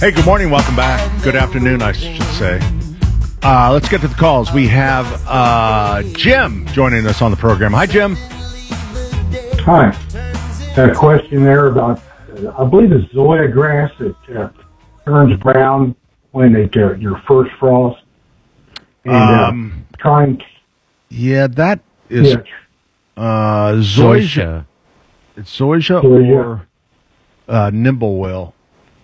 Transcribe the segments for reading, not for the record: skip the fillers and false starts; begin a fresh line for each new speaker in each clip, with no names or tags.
Hey, good morning. Welcome back. Good afternoon, I should say. Let's get to the calls. We have Jim joining us on the program. Hi, Jim.
Hi. Got a question there about, I believe it's Zoya grass that turns brown when it your first frost. And
Yeah, that is Zoysia. It's Zoysia or Nimblewell.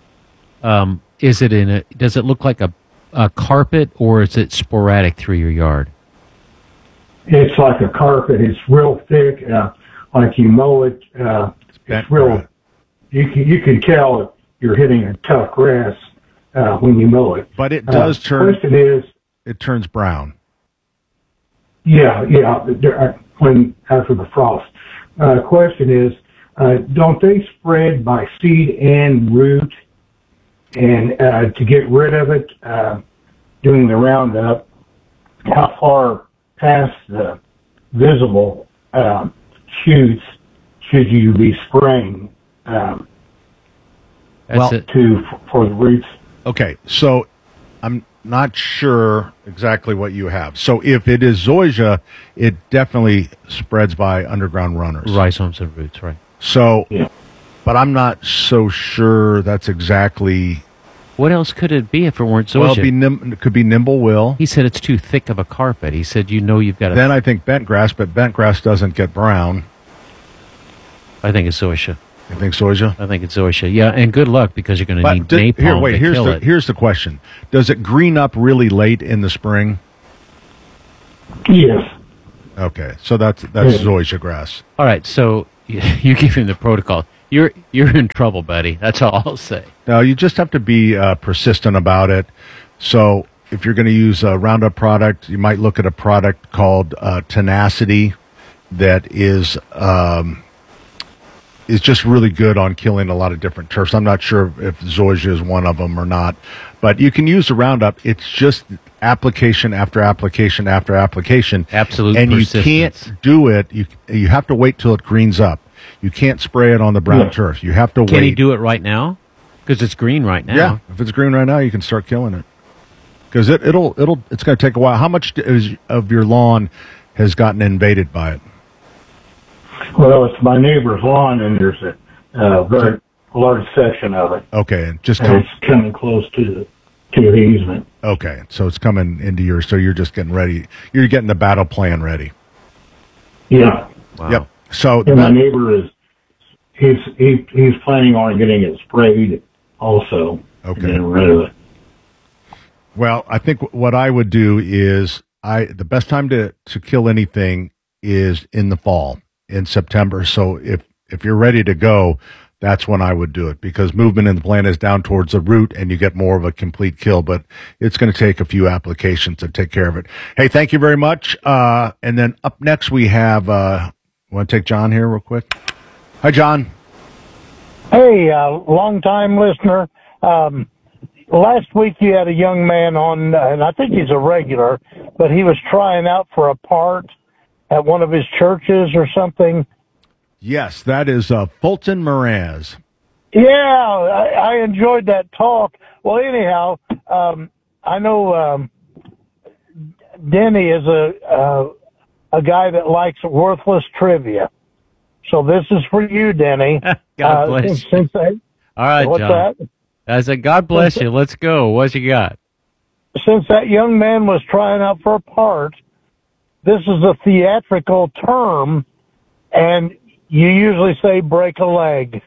Does it look like a carpet, or is it sporadic through your yard?
It's like a carpet. It's real thick. Like you mow it, it's real. You can tell you're hitting a tough grass when you mow it.
But it does turn.
Question is,
it turns brown.
Yeah. When after the frost. Question is, don't they spread by seed and root? And to get rid of it, doing the Roundup, how far past the visible shoots should you be spraying for the roots?
Okay, so I'm not sure exactly what you have. So if it is zoysia, it definitely spreads by underground runners.
Rhizomes and roots, right.
So, yeah. But I'm not so sure that's exactly...
What else could it be if it weren't zoysia?
Well, it could be Nimblewell.
He said it's too thick of a carpet. He said, you've got to...
Then I think bent grass, but bent grass doesn't get brown.
I think it's zoysia.
You think zoysia?
I think it's zoysia. Yeah, and good luck, because you're going to need napalm to kill it.
Here's the question. Does it green up really late in the spring?
Yes.
Okay, so that's zoysia grass.
All right, so you give him the protocol. You're in trouble, buddy. That's all I'll say.
No, you just have to be persistent about it. So if you're going to use a Roundup product, you might look at a product called Tenacity that is just really good on killing a lot of different turfs. I'm not sure if zoysia is one of them or not, but you can use the Roundup. It's just application after application after application.
Absolute
and
persistence.
You can't do it. You have to wait till it greens up. You can't spray it on the brown turf. You have to wait.
Can he do it right now? Because it's green right now.
Yeah, if it's green right now, you can start killing it. Because it's going to take a while. How much of your lawn has gotten invaded by it?
Well, it's my neighbor's lawn, and there's a very large section of it.
Okay,
it's coming close to the easement.
Okay, so it's coming into yours. So you're just getting ready. You're getting the battle plan ready.
Yeah.
Wow.
Yep. So
my neighbor he's planning on getting it sprayed also.
Okay.
Getting rid of it.
Well, I think what I would do is the best time to kill anything is in the fall, in September. So if you're ready to go, that's when I would do it, because movement in the plant is down towards the root and you get more of a complete kill, but it's going to take a few applications to take care of it. Hey, thank you very much. And then up next we have, want to take John here real quick? Hi, John.
Hey, long-time listener. Last week you had a young man on, and I think he's a regular, but he was trying out for a part at one of his churches or something.
Yes, that is Fulton Mraz.
Yeah, I enjoyed that talk. Well, anyhow, I know Denny is a guy that likes worthless trivia. So this is for you, Denny.
God bless you. All right,
what's
John.
that?
I said, God bless you. Let's go. What you got?
Since that young man was trying out for a part, this is a theatrical term, and you usually say break a leg.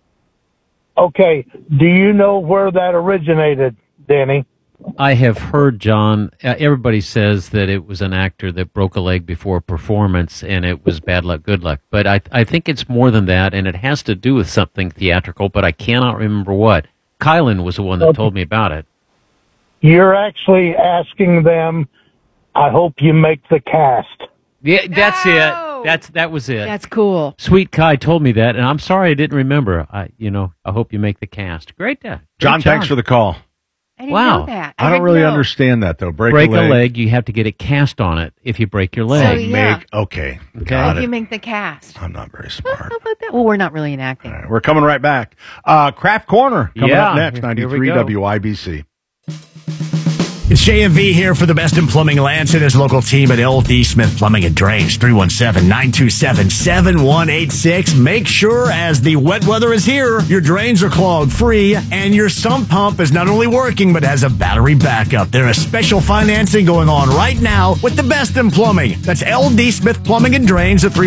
Okay, do you know where that originated, Danny?
I have heard, John, everybody says that it was an actor that broke a leg before a performance and it was bad luck, good luck. But I think it's more than that, and it has to do with something theatrical, but I cannot remember what. Kylan was the one that told me about it.
You're actually asking them, I hope you make the cast.
Yeah, that's it. That was it.
That's cool.
Sweet Kai told me that, and I'm sorry I didn't remember. I hope you make the cast. Great,
John, thanks for the call.
I didn't
Wow.
know that.
I don't
didn't
really
know.
understand that, though.
Break a leg, you have to get a cast on it if you break your
So,
leg.
yeah.
Okay. Got
If you
it.
make the cast.
I'm not very smart.
How about that? Well, we're not really enacting.
All right, we're coming right back. Craft Corner coming up next,
here we
93
go.
WIBC.
It's JMV here for the best in plumbing Lansing. His local team at LD Smith Plumbing and Drains, 317-927-7186. Make sure as the wet weather is here, your drains are clogged free and your sump pump is not only working but has a battery backup. There is special financing going on right now with the best in plumbing. That's LD Smith Plumbing and Drains at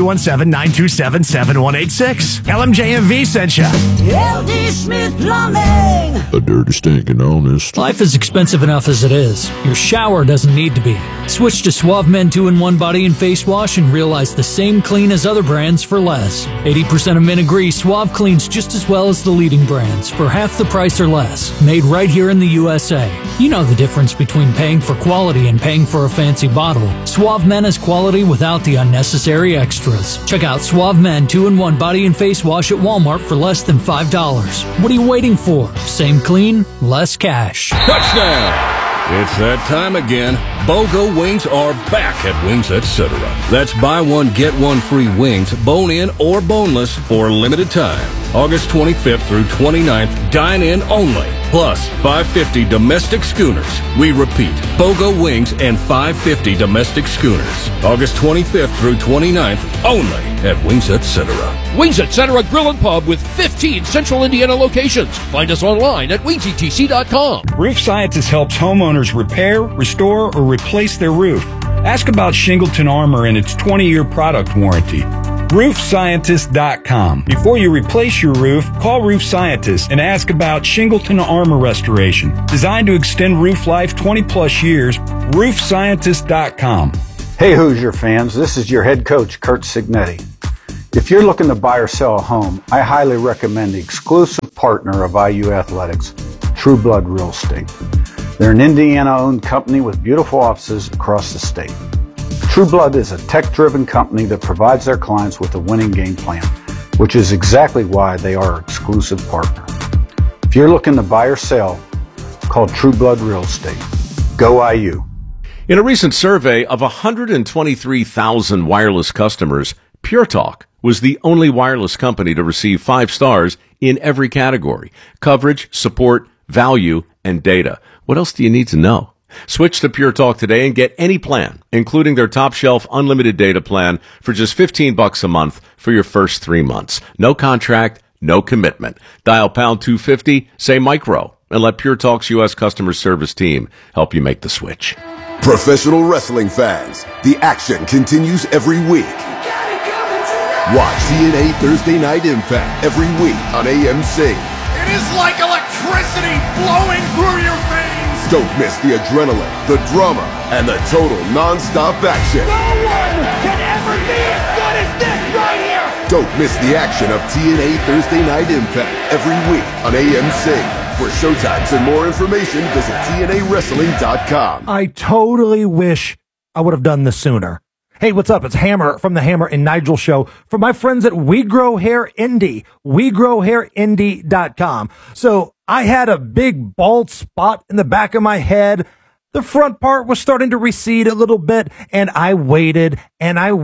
317-927-7186. LMJMV sent you.
LD Smith Plumbing.
A dirty, stinking honest.
Life is expensive enough as it is. Your shower doesn't need to be. Switch to Suave Men 2-in-1 Body and Face Wash and realize the same clean as other brands for less. 80% of men agree Suave cleans just as well as the leading brands for half the price or less. Made right here in the USA. You know the difference between paying for quality and paying for a fancy bottle. Suave Men is quality without the unnecessary extras. Check out Suave Men 2-in-1 Body and Face Wash at Walmart for less than $5. What are you waiting for? Same clean, less cash.
Touchdown! It's that time again. BOGO wings are back at Wings Etc. That's buy one, get one free wings, bone-in or boneless for a limited time. August 25th through 29th, dine-in only. Plus, 550 domestic schooners. We repeat, BOGO wings and 550 domestic schooners. August 25th through 29th, only at Wings Etc.
Wings Etc. Grill and Pub with 15 Central Indiana locations. Find us online at wingsetc.com.
Roof Scientist helps homeowners repair, restore, or replace their roof. Ask about Shingleton Armor and its 20-year product warranty. RoofScientist.com. Before you replace your roof, call Roof Scientist and ask about Shingleton Armor Restoration. Designed to extend roof life 20-plus years, RoofScientist.com.
Hey Hoosier fans, this is your head coach, Kurt Signetti. If you're looking to buy or sell a home, I highly recommend the exclusive partner of IU Athletics, True Blood Real Estate. They're an Indiana-owned company with beautiful offices across the state. True Blood is a tech-driven company that provides their clients with a winning game plan, which is exactly why they are our exclusive partner. If you're looking to buy or sell, call True Blood Real Estate. Go IU.
In a recent survey of 123,000 wireless customers, Pure Talk was the only wireless company to receive 5 stars in every category: coverage, support, value, and data. What else do you need to know? Switch to Pure Talk today and get any plan, including their top shelf unlimited data plan for just $15 a month for your first 3 months. No contract, no commitment. Dial pound 250, say micro, and let Pure Talk's U.S. customer service team help you make the switch.
Professional wrestling fans, the action continues every week. Watch TNA Thursday Night Impact every week on AMC.
It is like electricity flowing through your veins.
Don't miss the adrenaline, the drama, and the total non-stop action.
No one can ever be as good as this right here.
Don't miss the action of TNA Thursday Night Impact every week on AMC. For showtimes and more information, visit TNAWrestling.com.
I totally wish I would have done this sooner. Hey, what's up? It's Hammer from the Hammer and Nigel Show for my friends at We Grow Hair Indie, WeGrowHairIndie.com. So I had a big bald spot in the back of my head. The front part was starting to recede a little bit, and I waited, and I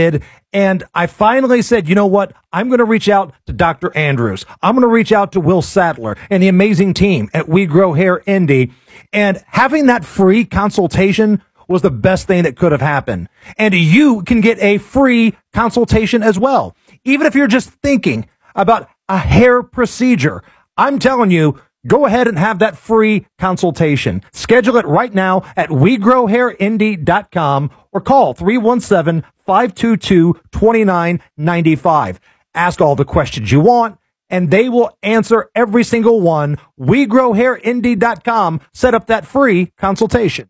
finally said, you know what? I'm going to reach out to Dr. Andrews. I'm going to reach out to Will Sadler and the amazing team at We Grow Hair Indie. And having that free consultation was the best thing that could have happened. And you can get a free consultation as well. Even if you're just thinking about a hair procedure, I'm telling you, go ahead and have that free consultation. Schedule it right now at WeGrowHairIndie.com or call 317-522-2995. Ask all the questions you want, and they will answer every single one. WeGrowHairIndie.com. Set up that free consultation.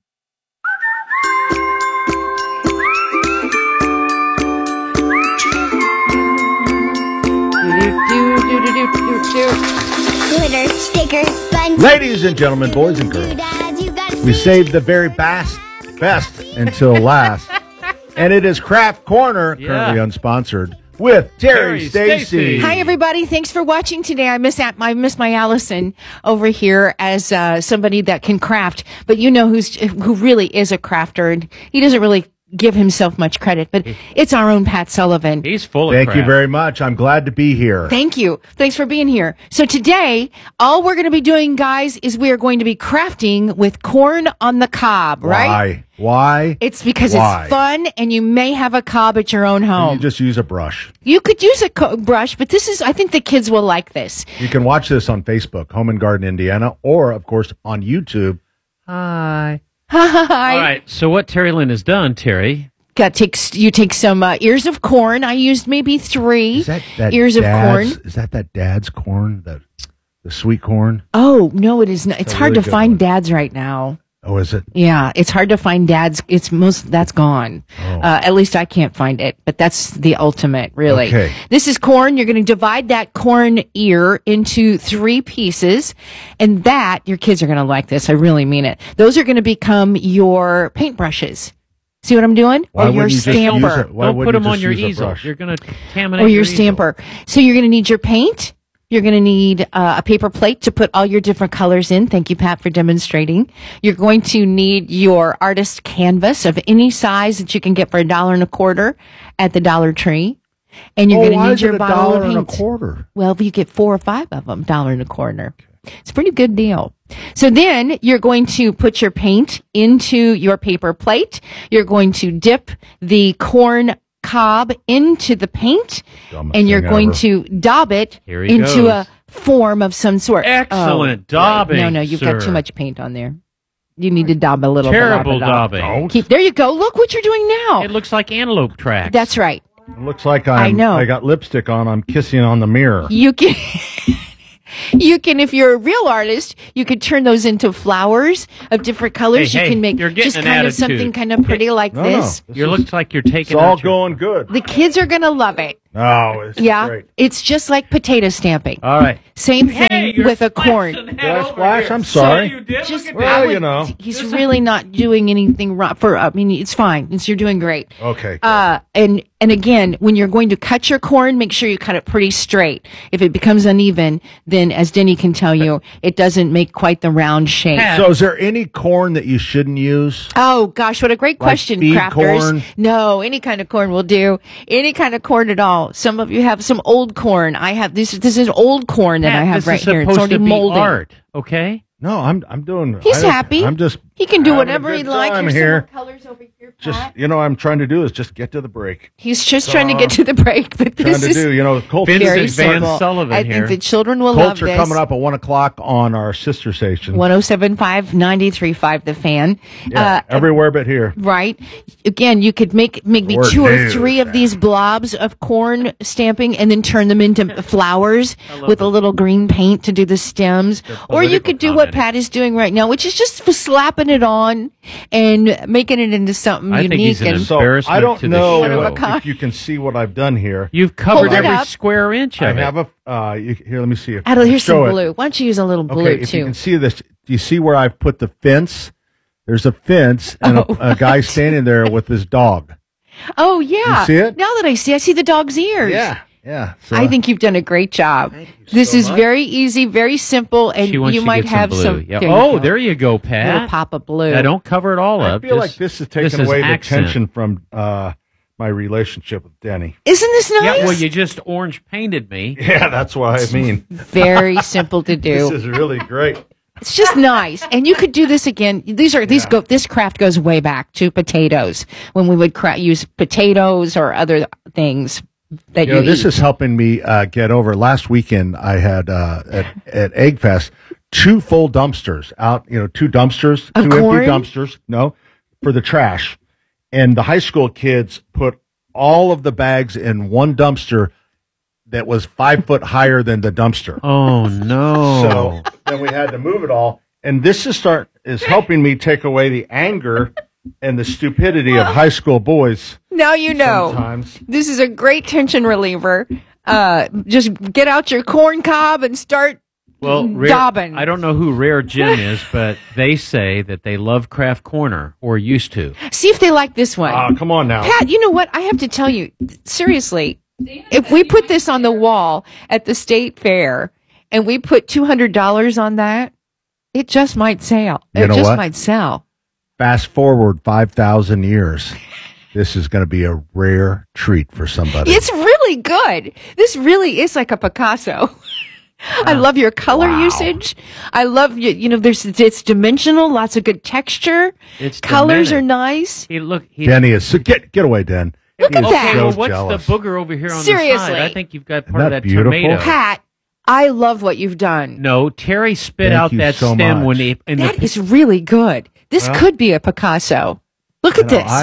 Glitter, stickers, buns.
Ladies and gentlemen, boys and girls, we saved the very best until last. And it is Craft Corner, currently unsponsored, with Terry Stacy.
Hi, everybody. Thanks for watching today. I miss my Allison over here as somebody that can craft, but you know who really is a crafter, and he doesn't really give himself much credit, but it's our own Pat Sullivan.
He's full of
Thank
crap.
you very much. I'm glad to be here.
Thank you. Thanks for being here. So today, all we're going to be doing, guys, is we are going to be crafting with corn on the cob, right?
Why?
It's because
Why?
it's fun, and you may have a cob at your own home.
You just use a brush.
You could use a brush, but I think the kids will like this.
You can watch this on Facebook, Home and Garden Indiana, or, of course, on YouTube.
Hi.
Hi.
All right. So what Terry Lynn has done, Terry?
You take some ears of corn. I used maybe 3
Is that
ears of corn.
Is that dad's corn? The sweet corn?
Oh, no, it is not. It's hard
really
to
good
find
one.
dads right now.
Oh, is it?
Yeah, it's hard to find dads. That's gone.
Oh.
At least I can't find it, but that's the ultimate, really.
Okay.
This is corn. You're going to divide that corn ear into 3 pieces, and your kids are going to like this. I really mean it. Those are going to become your paintbrushes. See what I'm doing?
Why
or your
wouldn't you just use
stamper.
it? Why
Don't
wouldn't
put
you
them on
just
your
use a
easel.
brush?
You're going to contaminate
Or your
easel.
stamper. So you're going to need your paint. You're going to need a paper plate to put all your different colors in. Thank you, Pat, for demonstrating. You're going to need your artist canvas of any size that you can get for $1.25 at the Dollar Tree. And you're going to need your bottle of paint.
$1.25?
Well, if you get 4 or 5 of them, $1.25. It's a pretty good deal. So then you're going to put your paint into your paper plate. You're going to dip the corn cob into the paint, and you're going to daub it into a form of some sort.
Excellent daubing.
No, you've
sir.
got too much paint on there. You need to daub a little.
Terrible daubing.
There you go. Look what you're doing now.
It looks like antelope tracks.
That's right.
It looks like
I know.
I got lipstick on. I'm kissing on the mirror.
You can. You can, if you're a real artist, you could turn those into flowers of different colors.
Hey,
you can make
you're getting
just
an
kind of
attitude.
something kind of pretty like this.
You looks like you're taking
It's all
out your-
going good.
The kids are going to love it.
Oh, it's great.
It's just like potato stamping.
All right.
Same thing with a corn.
Did I splash? I'm sorry. Well, you know.
He's really not doing anything wrong. It's fine. You're doing great.
Okay.
And again, when you're going to cut your corn, make sure you cut it pretty straight. If it becomes uneven, then as Denny can tell you, it doesn't make quite the round shape.
So is there any corn that you shouldn't use?
Oh gosh, what a great question,
feed
crafters.
corn?
No, any kind of corn will do. Any kind of corn at all. Some of you have some old corn. I have this is old corn that I have
this
right
is
here. It's
supposed
already
to be
molding.
art, okay?
No, I'm doing.
He's happy.
I'm just.
He can do
having
whatever
a
he
good
likes.
time
Here's
here.
some more colors over here,
Just
Pat.
I'm trying to do is just get to the break.
He's just trying to get to the break, but
Trying
this
to
is
do, Colts.
very
Vincent Van
simple.
Sullivan
I
here.
think the children will
Colts
love
are
this.
coming up at 1:00 on our sister station.
107.5, 93.5 The Fan.
Everywhere but here.
Right. Again, you could make maybe
Or
2 or
no.
3 of these blobs of corn stamping and then turn them into flowers with a little green paint to do the stems. Or you could do what Pat is doing right now, which is just slapping it on and making it into something
I think
unique.
he's an
And
embarrassment
I don't
to the
know
show.
if you can see what I've done here.
You've covered
Hold it
every
up.
square inch
I
of it.
have a. Here, let me see. If
Adel, here's
show
some
it.
blue. Why don't you use a little blue
Okay, if you
too?
can see this, do you see where I've put the fence? There's a fence and a guy standing there with his dog.
Oh yeah.
You see it?
Now that I see the dog's ears.
Yeah. So
I think you've done a great job. This
so
is
much.
very easy, very simple, and
She wants
you
to
might
get
have
blue.
some.
Yeah.
There you
Oh,
go.
there you go, Pat.
Little pop of blue.
Now, don't cover it all
I
up.
feel like this is taking
is
away the
accent.
tension from my relationship with Denny.
Isn't this nice?
Yeah, well, you just orange painted me.
Yeah, that's what I mean.
Very simple to do.
This is really great.
It's just nice, and you could do this again. This craft goes way back to potatoes when we would use potatoes or other things that you
This
eat.
is helping me get over. Last weekend, I had at Egg Fest 2 full dumpsters out. 2 dumpsters,
Of
2
corn?
empty dumpsters. No, for the trash, and the high school kids put all of the bags in one dumpster that was 5 foot higher than the dumpster.
Oh no!
So then we had to move it all, and this is helping me take away the anger and the stupidity of high school boys.
Now you know.
Sometimes.
This is a great tension reliever. Just get out your corn cob and start daubing.
I don't know who Rare Jim is, but they say that they love Craft Corner, or used to.
See if they like this one.
Come on now.
Pat, you know what? I have to tell you, seriously, if we put this on the wall at the state fair and we put $200 on that, it just might sell.
You know what?
Might sell.
Fast forward 5,000 years. This is going to be a rare treat for somebody.
It's really good. This really is like a Picasso. I love your color usage. I love it's dimensional, lots of good texture.
It's
colors
demented.
are nice.
Denny is get away, Den.
Look at that.
Well,
So
what's
jealous.
the booger over here on
Seriously.
the side? I think you've got
Isn't
part of
that
that
beautiful?
tomato.
Pat, I love what you've done.
No, Terry spit
Thank
out
you
that
so
stem
much.
when he.
That is really good. This
Well,
could be a Picasso. Look at this.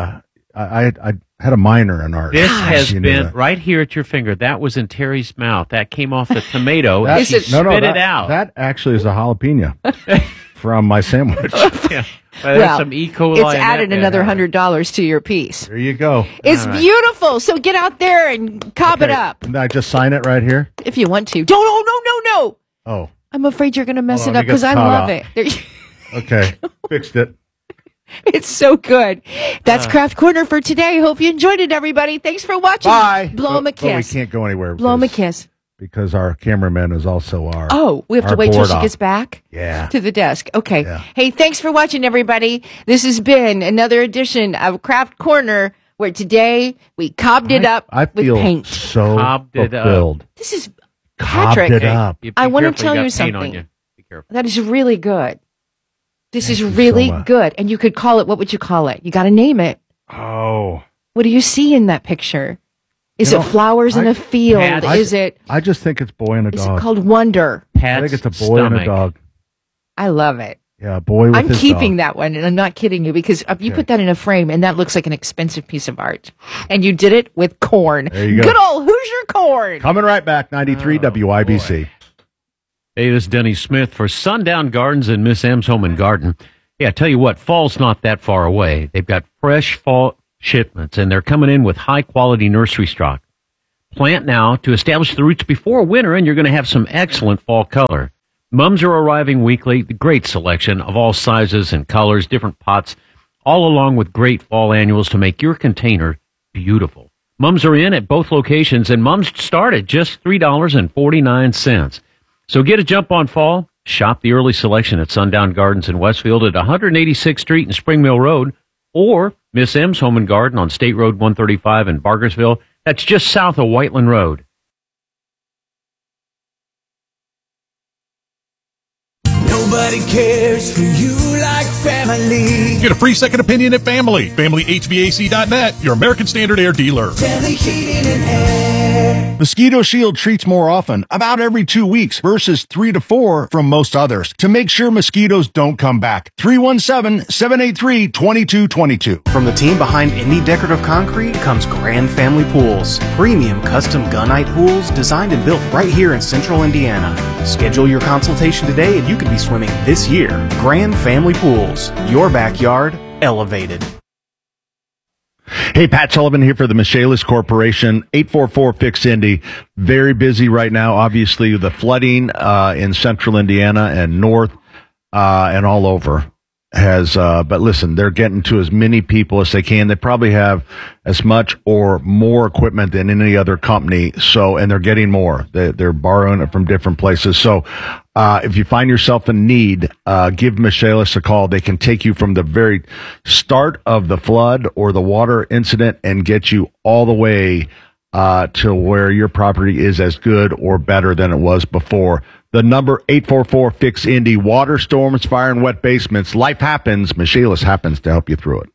I had a minor in art.
This has
You know
been
that.
right here at your finger. That was in Terry's mouth. That came off the tomato.
That-
and she spit it
that,
out.
That actually is a jalapeno from my sandwich.
Yeah. Well, there's some E. coli.
it's
in
added
that
another
bad.
$100 to your piece.
There you go.
It's
All right.
beautiful. So get out there and cob it
Okay,
up
and I just sign it right here.
if you want to. Don't. No.
Oh,
I'm afraid you're going to mess
Hold
it
on,
up
let me get
because I
the top
love
out.
it.
okay, fixed it.
It's so good. That's Craft Corner for today. Hope you enjoyed it, everybody. Thanks for watching.
Bye.
Blow him a
But we
kiss.
can't go anywhere.
Blow him a
because-
kiss.
because our cameraman is also our.
Oh, we have to
our
wait till
board
she
op.
gets back
Yeah.
to the desk. Okay.
Yeah.
Hey, thanks for watching, everybody. This has been another edition of Craft Corner, where today we cobbed it up
I
with
feel
paint.
so
Cobbed it up.
fulfilled.
This is
Cobbed
Patrick.
it up.
Be
I want to
careful,
tell
got
you
paint on
something.
you. Be careful.
That is really good. This
Thank
is
you so
really
much.
good. And you could call it, what would you call it? You got to name it.
Oh.
What do you see in that picture? Is
You
it
know,
flowers in
I-
a field?
I-
Is it
I just think it's boy and a
is
dog.
it called Wonder?
I think it's a boy and a dog.
I love it.
Yeah, a boy with
I'm
his
keeping
dog.
that one, and I'm not kidding you, because you
Okay.
put that in a frame, and that looks like an expensive piece of art. And you did it with corn.
There you go.
Good old Hoosier corn.
Coming right back, 93 WIBC.
Hey, this is Denny Smith for Sundown Gardens and Miss M's Home and Garden. Yeah, I tell you what, fall's not that far away. They've got fresh fall shipments, and they're coming in with high-quality nursery stock. Plant now to establish the roots before winter, and you're going to have some excellent fall color. Mums are arriving weekly, the great selection of all sizes and colors, different pots, all along with great fall annuals to make your container beautiful. Mums are in at both locations, and mums start at just $3.49. So get a jump on fall. Shop the early selection at Sundown Gardens in Westfield at 186th Street and Spring Mill Road, or Miss M's Home and Garden on State Road 135 in Bargersville. That's just south of Whiteland Road.
Nobody cares for you like family.
Get a free second opinion at Family. FamilyHVAC.net, your American Standard Air dealer.
Family Heating and Air.
Mosquito Shield treats more often, about every 2 weeks versus 3 to 4 from most others, to make sure mosquitoes don't come back. 317-783-2222.
From the team behind Indy Decorative Concrete comes Grand Family Pools, premium custom gunite pools designed and built right here in central Indiana. Schedule your consultation today and you could be swimming this year. Grand Family Pools, your backyard elevated.
Hey, Pat Sullivan here for the Michaelis Corporation, 844-FIX-INDY. Very busy right now, obviously, the flooding in central Indiana and north and all over has, but listen, they're getting to as many people as they can. They probably have as much or more equipment than any other company. So, and they're getting more. They're borrowing it from different places. So, if you find yourself in need, give Michaelis a call. They can take you from the very start of the flood or the water incident and get you all the way to where your property is as good or better than it was before. The number 844-FIX-INDY. Water, storms, fire, and wet basements. Life happens. Michaelis happens to help you through it.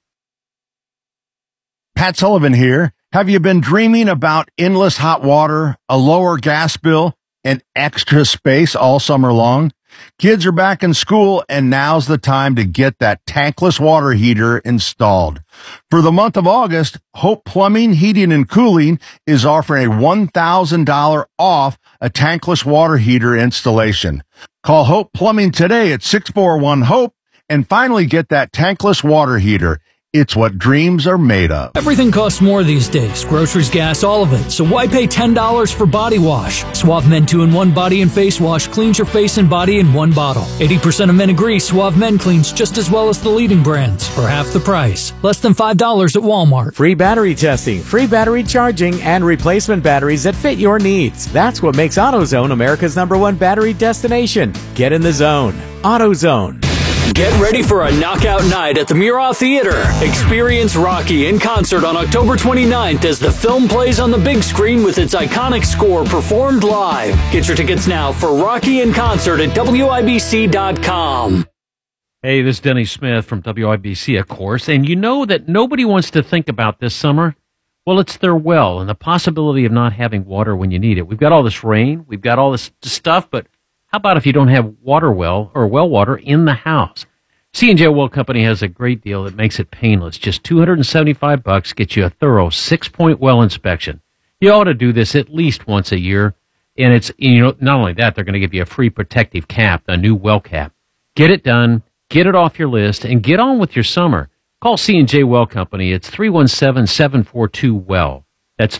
Pat Sullivan here. Have you been dreaming about endless hot water, a lower gas bill, and extra space all summer long? Kids are back in school, and now's the time to get that tankless water heater installed. For the month of August, Hope Plumbing, Heating, and Cooling is offering a $1,000 off a tankless water heater installation. Call Hope Plumbing today at 641-HOPE and finally get that tankless water heater.
It's what dreams are made of.
Everything costs more these days. Groceries, gas, all of it. So why pay $10 for body wash? Suave Men 2-in-1 Body and Face Wash cleans your face and body in one bottle. 80% of men agree Suave Men cleans just as well as the leading brands for half the price. Less than $5 at Walmart.
Free battery testing, free battery charging, and replacement batteries that fit your needs. That's what makes AutoZone America's #1 battery destination. Get in the zone. AutoZone.
Get ready for a knockout night at the Murat Theater. Experience Rocky in concert on October 29th as the film plays on the big screen with its iconic score performed live. Get your tickets now for Rocky in concert at WIBC.com.
Hey, this is Denny Smith from WIBC, of course, and you know that nobody wants to think about this summer. Well, it's their well and the possibility of not having water when you need it. We've got all this rain, we've got all this stuff, but how about if you don't have water well or well water in the house? C&J Well Company has a great deal that makes it painless. Just $275 gets you a thorough 6-point well inspection. You ought to do this at least once a year. And it's, not only that, they're going to give you a free protective cap, a new well cap. Get it done, get it off your list, and get on with your summer. Call C&J Well Company. It's 317-742-WELL. That's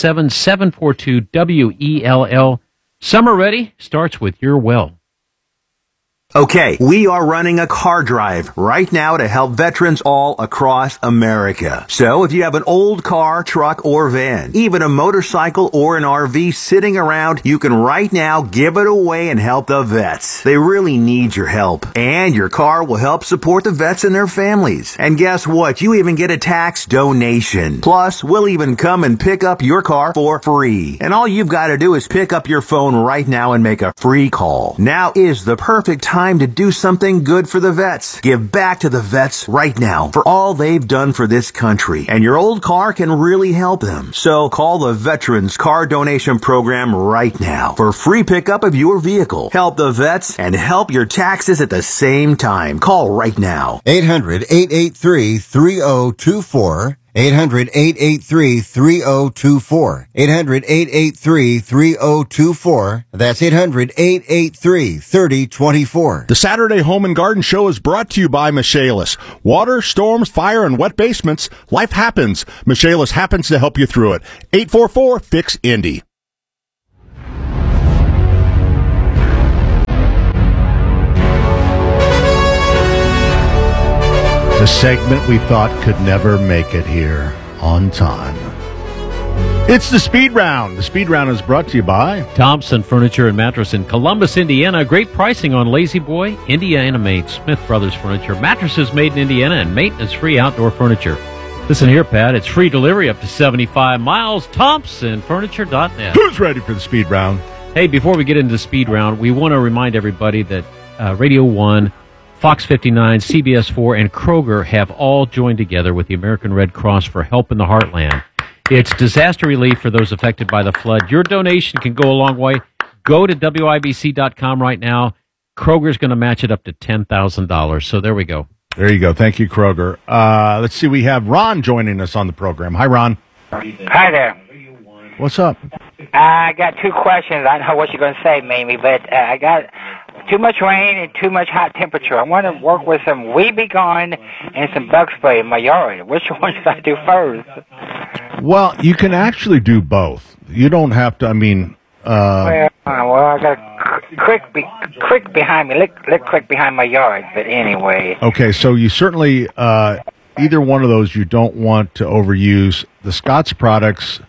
317-742-WELL. Summer ready starts with your well.
Okay, we are running a car drive right now to help veterans all across America. So if you have an old car, truck, or van, even a motorcycle or an RV sitting around, you can right now give it away and help the vets. They really need your help. And your car will help support the vets and their families. And guess what? You even get a tax donation. Plus, we'll even come and pick up your car for free. And all you've got to do is pick up your phone right now and make a free call. Now is the perfect time to do something good for the vets. Give back to the vets right now for all they've done for this country. And your old car can really help them. So call the Veterans Car Donation Program right now for free pickup of your vehicle. Help the vets and help your taxes at the same time. Call right now.
800-883-3024. 800-883-3024. 800-883-3024. That's 800-883-3024.
The Saturday Home and Garden Show is brought to you by Michaelis. Water, storms, fire, and wet basements. Life happens. Michaelis happens to help you through it. 844-FIX-INDY.
The segment we thought could never make it here on time. It's the Speed Round. The Speed Round is brought to you by
Thompson Furniture and Mattress in Columbus, Indiana. Great pricing on Lazy Boy, Indiana made Smith Brothers Furniture, mattresses made in Indiana, and maintenance-free outdoor furniture. Listen here, Pat. It's free delivery up to 75 miles. ThompsonFurniture.net.
Who's ready for the Speed Round?
Hey, before we get into the Speed Round, we want to remind everybody that Radio 1, Fox 59, CBS 4, and Kroger have all joined together with the American Red Cross for Help in the Heartland. It's disaster relief for those affected by the flood. Your donation can go a long way. Go to WIBC.com right now. Kroger's going to match it up to $10,000. So there we go.
There you go. Thank you, Kroger. Let's see. We have Ron joining us on the program. Hi, Ron.
Hi there.
What's up?
I got two questions. I know what you're going to say, Mamie, but I got too much rain and too much hot temperature. I want to work with some Weed Be Gone and some bug spray in my yard. Which one should I do first?
Well, you can actually do both. You don't have to,
I got a creek behind me, lick creek behind my yard, but anyway.
Okay, so you certainly, either one of those you don't want to overuse. The Scott's products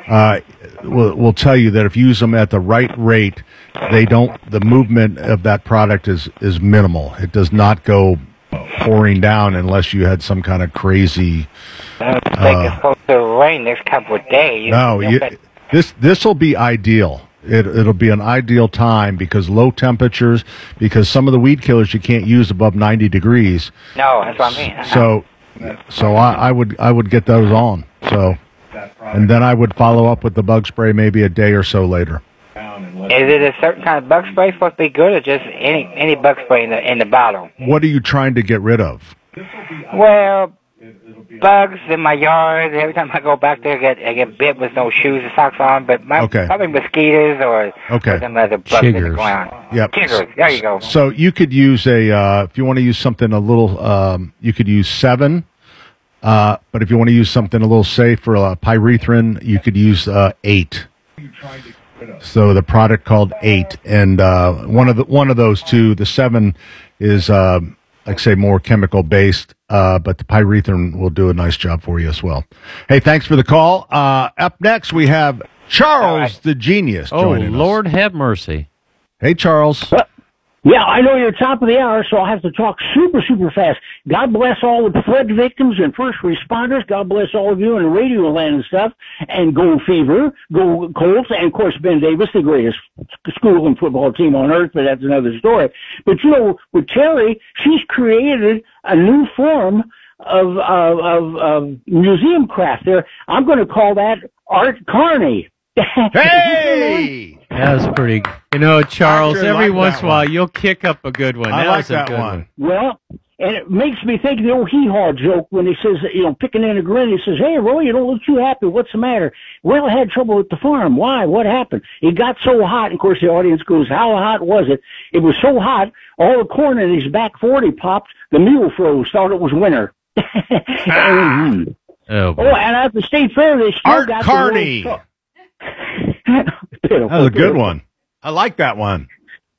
will tell you that if you use them at the right rate, the movement of that product is minimal. It does not go pouring down unless you had some kind of crazy.
I think it's supposed to rain next couple of days.
No, this will be ideal. It'll be an ideal time because low temperatures, because some of the weed killers you can't use above 90 degrees.
No, that's what I mean.
So I would get those on. So, and then I would follow up with the bug spray maybe a day or so later.
Is it a certain kind of bug spray supposed to be good, or just any bug spray in the bottle?
What are you trying to get rid of?
Well, bugs in my yard. Every time I go back there, I get bit with no shoes or socks on. But probably mosquitoes or some other bugs in the ground.
Yep.
Chiggers. There you go.
So you could use if you want to use something a little, you could use 7 But if you want to use something a little safe for pyrethrin, you could use 8. So the product called 8, and one of those two, the 7 is like say more chemical based, but the pyrethrin will do a nice job for you as well. Hey, thanks for the call. Up next we have Charles the Genius.
Oh,
joining us.
Lord have mercy.
Hey, Charles.
Yeah, I know you're top of the hour, so I'll have to talk super, super fast. God bless all the flood victims and first responders. God bless all of you in radio land and stuff. And go Fever, go Colts, and of course Ben Davis, the greatest school and football team on earth, but that's another story. But you know, with Terry, she's created a new form of museum craft there. I'm going to call that Art Carney.
Hey!
That was pretty. You know, Charles,
I
every
like
once
that
in a while
one.
you'll kick up a good one.
I
That
like
was a
that
good
one.
Well, and it makes me think of the old hee-haw joke when he says, you know, picking in a grin, he says, hey, Roy, you don't look too happy. What's the matter? Well, I had trouble with the farm. Why? What happened? It got so hot. And of course, the audience goes, how hot was it? It was so hot, all the corn in his back 40 popped. The mule froze, thought it was winter.
Oh,
and at the state fair, they still
Art
got
Carney.
the
That was a good one. I like that one.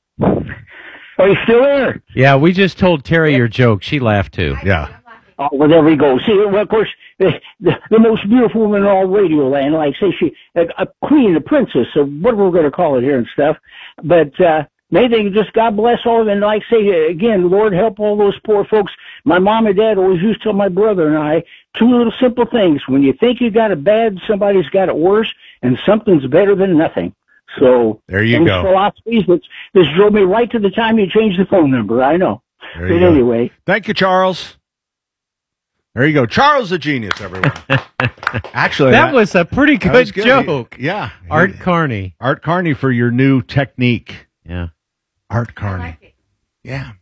Are you still there?
Yeah, we just told Terry your joke. She laughed too.
Yeah.
Oh, well, there we go. See, well, of course, the most beautiful woman in all radio land, like say she, a queen, a princess, or whatever we're going to call it here and stuff. But main thing, just God bless all of them. And like say again, Lord help all those poor folks. My mom and dad always used to tell my brother and I 2 little simple things: when you think you got it bad, somebody's got it worse, and something's better than nothing. So
there you
those
go.
Philosophies. This drove me right to the time you changed the phone number. I know.
There
But
you go.
anyway.
Thank you, Charles. There you go. Charles the Genius, everyone. Actually,
That was a pretty
that was
good joke.
Yeah.
Art Carney.
Art Carney for your new technique.
Yeah.
Art Carney. Yeah.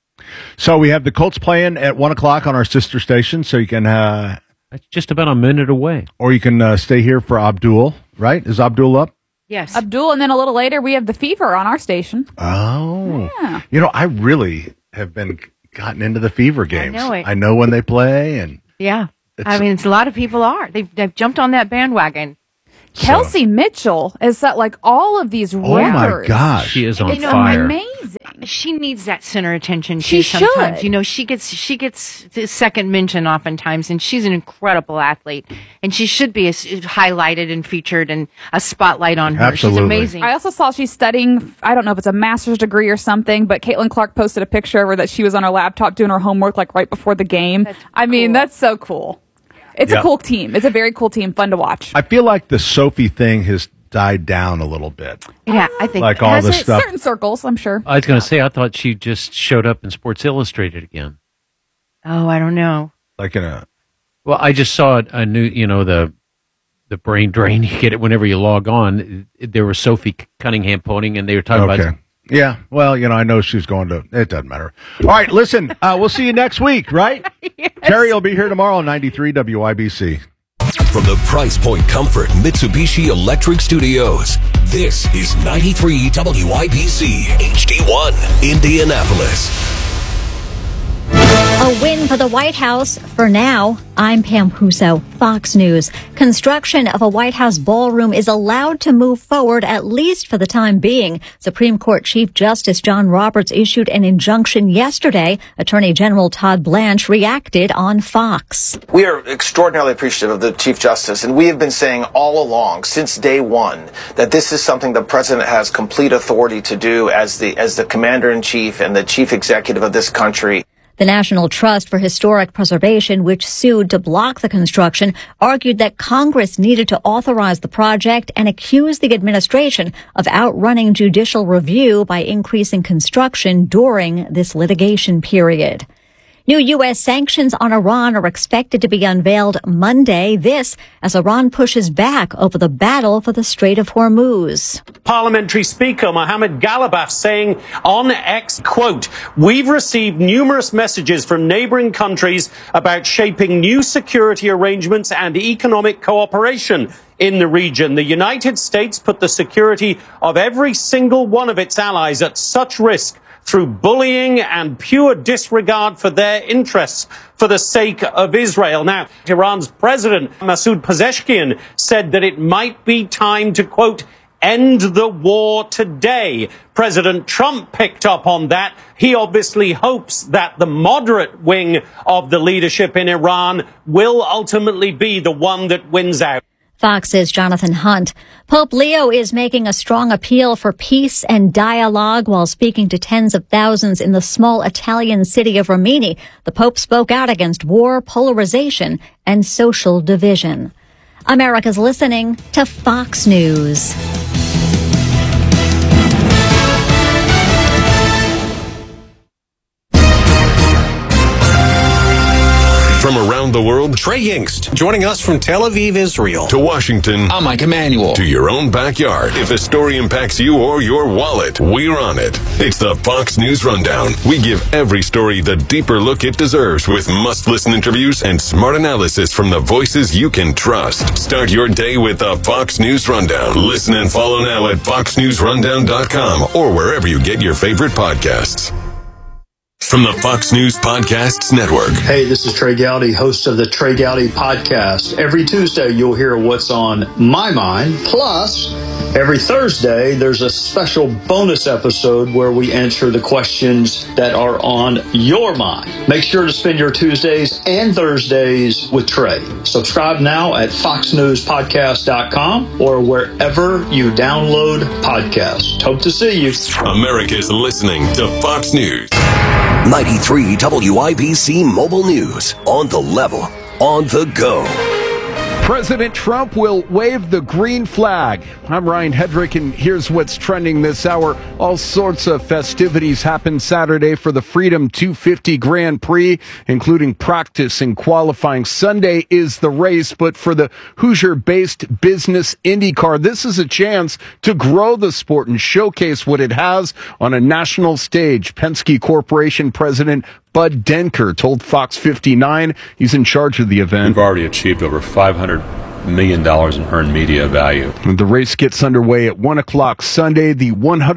So we have the Colts playing at 1 o'clock on our sister station, so you can
That's just about a minute away.
or you can stay here for Abdul, right? Is Abdul up?
Yes. Abdul, and then a little later we have the Fever on our station.
Oh.
Yeah.
You know, I really have been gotten into the Fever games.
know it.
I know when they play, and
Yeah. I mean, it's a lot of people are. They've jumped on that bandwagon.
Kelsey Mitchell is set like all of these records.
oh my gosh,
She is on
It's
fire.
amazing.
She needs that center attention
She
too sometimes.
should.
You know, she gets the second mention oftentimes, and she's an incredible athlete, and she should be highlighted and featured and a spotlight on her.
Absolutely.
She's amazing.
I also saw she's studying, I don't know if it's a master's degree or something, but Caitlin Clark posted a picture of her that she was on her laptop doing her homework like right before the game. I mean, that's so cool. It's
Yeah.
a cool team. It's a very cool team. Fun to watch.
I feel like the Sophie thing has died down a little bit.
Yeah, I think
Like all
Has
this
it?
stuff.
Certain circles, I'm sure.
I was going to say, I thought she just showed up in Sports Illustrated again.
Oh, I don't know.
Like in a
Well, I just saw a new, you know, the brain drain. You get it whenever you log on. There was Sophie Cunningham podium, and they were talking about.
Yeah. Well, you know, I know she's going to. It doesn't matter. All right. Listen, we'll see you next week, right? Terry will be here tomorrow on 93 WIBC.
From the Price Point Comfort Mitsubishi Electric Studios, this is 93 WIBC HD1 Indianapolis.
A win for the White House for now. I'm Pam Huso, Fox News. Construction of a White House ballroom is allowed to move forward, at least for the time being. Supreme Court Chief Justice John Roberts issued an injunction yesterday. Attorney General Todd Blanche reacted on Fox.
We are extraordinarily appreciative of the Chief Justice, and we have been saying all along, since day one, that this is something the President has complete authority to do as the Commander-in-Chief and the Chief Executive of this country.
The National Trust for Historic Preservation, which sued to block the construction, argued that Congress needed to authorize the project and accused the administration of outrunning judicial review by increasing construction during this litigation period. New U.S. sanctions on Iran are expected to be unveiled Monday. This as Iran pushes back over the battle for the Strait of Hormuz.
Parliamentary Speaker Mohammed Ghalibaf saying on X, quote, "We've received numerous messages from neighboring countries about shaping new security arrangements and economic cooperation in the region. The United States put the security of every single one of its allies at such risk through bullying and pure disregard for their interests for the sake of Israel. Now, Iran's president, Masoud Pezeshkian, said that it might be time to, quote, end the war today. President Trump picked up on that. He obviously hopes that the moderate wing of the leadership in Iran will ultimately be the one that wins out.
Fox's Jonathan Hunt. Pope Leo is making a strong appeal for peace and dialogue while speaking to tens of thousands in the small Italian city of Rimini. The Pope spoke out against war, polarization, and social division. America's listening to Fox News.
From around the world, Trey Yingst, joining us from Tel Aviv, Israel, to Washington. I'm Mike Emanuel. To your own backyard. If a story impacts you or your wallet, we're on it. It's the Fox News Rundown. We give every story the deeper look it deserves with must-listen interviews and smart analysis from the voices you can trust. Start your day with the Fox News Rundown. Listen and follow now at foxnewsrundown.com or wherever you get your favorite podcasts. From the Fox News Podcasts Network.
Hey, this is Trey Gowdy, host of the Trey Gowdy Podcast. Every Tuesday, you'll hear what's on my mind. Plus, every Thursday, there's a special bonus episode where we answer the questions that are on your mind. Make sure to spend your Tuesdays and Thursdays with Trey. Subscribe now at foxnewspodcast.com or wherever you download podcasts. Hope to see you.
America's listening to Fox News. 93 WIBC Mobile News. On the level, on the go.
President Trump will wave the green flag. I'm Ryan Hedrick, and here's what's trending this hour. All sorts of festivities happen Saturday for the Freedom 250 Grand Prix, including practice and qualifying. Sunday is the race, but for the Hoosier-based business IndyCar, this is a chance to grow the sport and showcase what it has on a national stage. Penske Corporation President Bud Denker told Fox 59 he's in charge of the event.
We've already achieved over $500 million in earned media value.
The race gets underway at 1 o'clock Sunday. The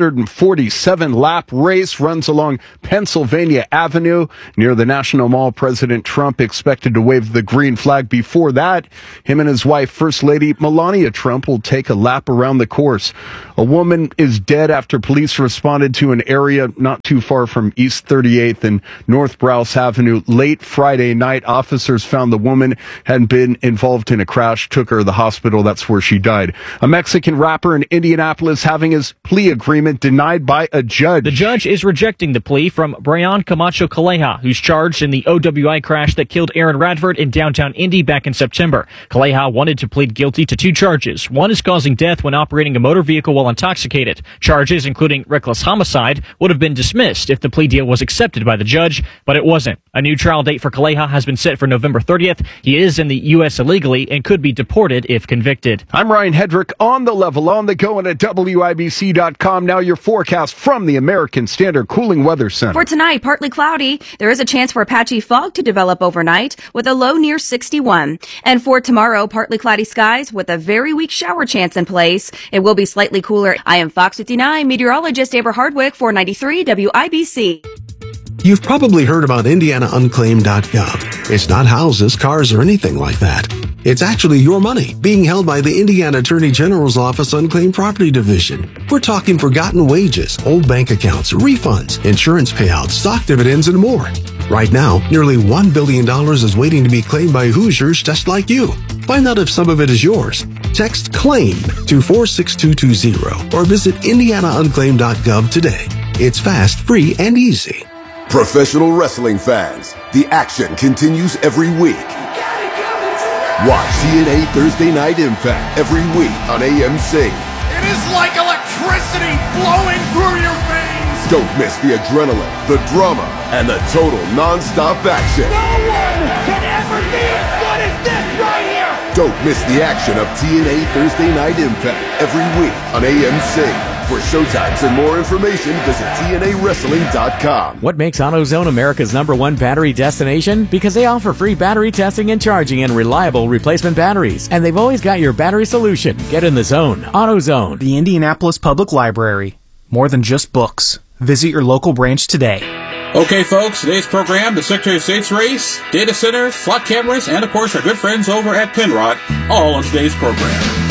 147-lap race runs along Pennsylvania Avenue near the National Mall. President Trump expected to wave the green flag. Before that, him and his wife, First Lady Melania Trump, will take a lap around the course. A woman is dead after police responded to an area not too far from East 38th and North Browse Avenue late Friday night. Officers found the woman had been involved in a crash, took her to the hospital. That's where she died. A Mexican rapper in Indianapolis having his plea agreement denied by a judge.
The judge is rejecting the plea from Brian Camacho Calleja, who's charged in the OWI crash that killed Aaron Radford in downtown Indy back in September. Calleja wanted to plead guilty to 2 charges. One is causing death when operating a motor vehicle while intoxicated. Charges, including reckless homicide, would have been dismissed if the plea deal was accepted by the judge, but it wasn't. A new trial date for Calleja has been set for November 30th. He is in the U.S. illegally and could be deported if convicted.
I'm Ryan Hedrick, on the level, on the go, and at WIBC.com. Now your forecast from the American Standard Cooling Weather Center.
For tonight, partly cloudy. There is a chance for a patchy fog to develop overnight with a low near 61. And for tomorrow, partly cloudy skies with a very weak shower chance in place. It will be slightly cooler. I am Fox 59 meteorologist Amber Hardwick for 93 WIBC.
You've probably heard about IndianaUnclaimed.gov. It's not houses, cars, or anything like that. It's actually your money being held by the Indiana Attorney General's Office Unclaimed Property Division. We're talking forgotten wages, old bank accounts, refunds, insurance payouts, stock dividends, and more. Right now, nearly $1 billion is waiting to be claimed by Hoosiers just like you. Find out if some of it is yours. Text CLAIM to 46220 or visit IndianaUnclaimed.gov today. It's fast, free, and easy.
Professional wrestling fans, the action continues every week. Watch TNA Thursday Night Impact every week on AMC.
It is like electricity flowing through your veins.
Don't miss the adrenaline, the drama, and the total non-stop action.
No one can ever be as good as this right here.
Don't miss the action of TNA Thursday Night Impact every week on AMC. For showtimes and more information, visit TNAWrestling.com.
What makes AutoZone America's #1 battery destination? Because they offer free battery testing and charging and reliable replacement batteries. And they've always got your battery solution. Get in the zone. AutoZone.
The Indianapolis Public Library. More than just books. Visit your local branch today.
Okay, folks, today's program, the Secretary of State's race, data centers, flock cameras, and, of course, our good friends over at Penrod, all on today's program.